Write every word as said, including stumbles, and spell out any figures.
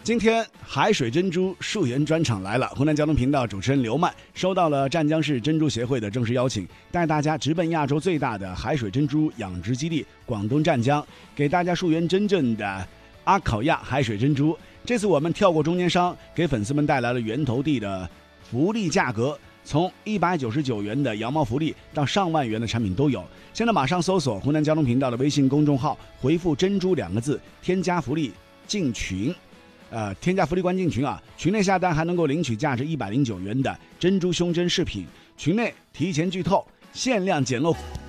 今天海水珍珠溯源专场来了，湖南交通频道主持人刘曼收到了湛江市珍珠协会的正式邀请，带大家直奔亚洲最大的海水珍珠养殖基地广东湛江，给大家溯源真正的阿考亚海水珍珠。这次我们跳过中间商，给粉丝们带来了源头地的福利价格，从一百九十九元的羊毛福利到上万元的产品都有。现在马上搜索湖南交通频道的微信公众号，回复珍珠两个字，添加福利进群。呃，添加福利关进群啊！群内下单还能够领取价值一百零九元的珍珠胸针饰品，群内提前剧透，限量捡漏。